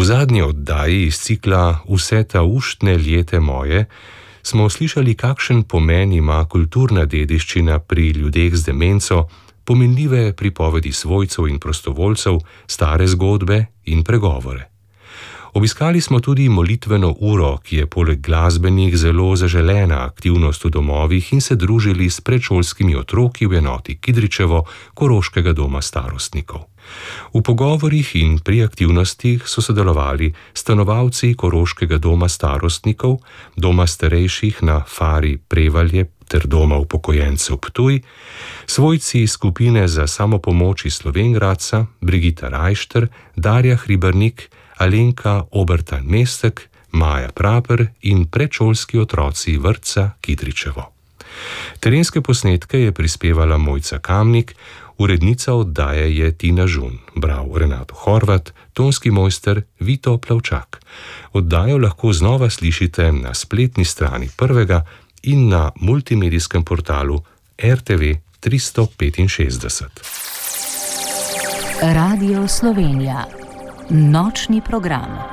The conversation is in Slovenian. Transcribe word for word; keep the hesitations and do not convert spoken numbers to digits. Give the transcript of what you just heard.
V zadnji oddaji iz cikla Vse ta uštne ljete moje smo slišali, kakšen pomen ima kulturna dediščina pri ljudeh z demenco, pomenljive pripovedi svojcev in prostovoljcev, stare zgodbe in pregovore. Obiskali smo tudi molitveno uro, ki je poleg glasbenih zelo zaželena aktivnost v domovih, in se družili s predšolskimi otroki v enoti Kidričevo Koroškega doma starostnikov. V pogovorih in pri aktivnostih so sodelovali stanovalci Koroškega doma starostnikov, doma starejših na Fari Prevalje ter doma upokojencev Ptuj, svojci skupine za samopomoč iz Slovenj Gradca, Brigita Rajšter, Darja Hribernik, Alenka Obertan-Mestek, Maja Praper in predšolski otroci vrtca Kidričevo. Terenske posnetke je prispevala Mojca Kamnik, urednica oddaje je Tina Žun, bral Renato Horvat, tonski mojster Vito Plavčak. Oddajo lahko znova slišite na spletni strani Prvega in na multimedijskem portalu R T V tristo petinšestdeset. Radio Slovenija. Nočni program.